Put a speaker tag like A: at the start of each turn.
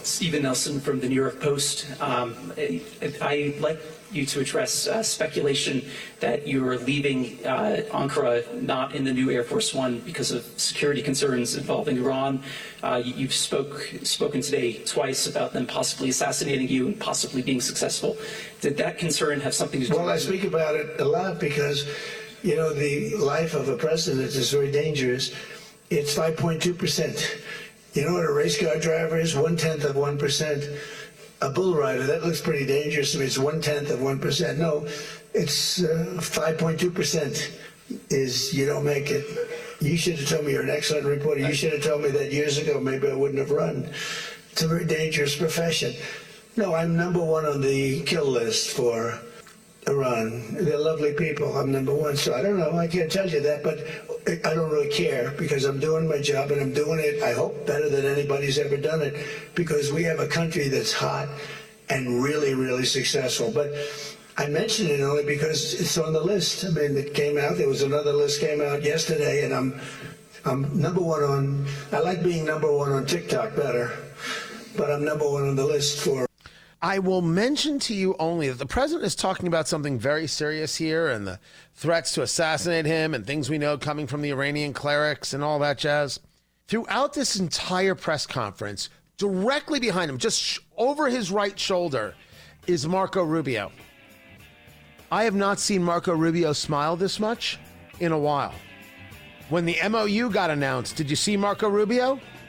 A: Stephen Nelson from the New York Post. I'd like you to address speculation that you are leaving Ankara not in the new Air Force One because of security concerns involving Iran. You've spoken today twice about them possibly assassinating you and possibly being successful. Did that concern have something to do with it?
B: Well, I speak about it a lot because, you know, the life of a president is very dangerous. It's 5.2%. You know what a race car driver is? 1/10 of 1%. A bull rider, that looks pretty dangerous to me. It's 1/10 of 1%. No, it's 5.2% is you don't make it. You should have told me you're an excellent reporter. You should have told me that years ago. Maybe I wouldn't have run. It's a very dangerous profession. No, I'm number one on the kill list for Iran. They're lovely people. I'm number one. So I don't know. I can't tell you that, but I don't really care because I'm doing my job and I'm doing it, I hope, better than anybody's ever done it because we have a country that's hot and really, really successful. But I mention it only because it's on the list. I mean, it came out. There was another list came out yesterday, and I'm number one on. I like being number one on TikTok better, but I'm number one on the list for.
C: I will mention to you only that the president is talking about something very serious here and the threats to assassinate him and things we know coming from the Iranian clerics and all that jazz. Throughout this entire press conference, directly behind him, just over his right shoulder, is Marco Rubio. I have not seen Marco Rubio smile this much in a while. When the MOU got announced, did you see Marco Rubio?